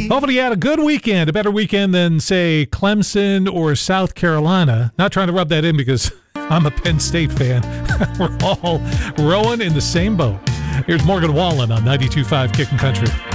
Hopefully you had a good weekend, a better weekend than, say, Clemson or South Carolina. Not trying to rub that in because I'm a Penn State fan. We're all rowing in the same boat. Here's Morgan Wallen on 92.5 Kickin' Country.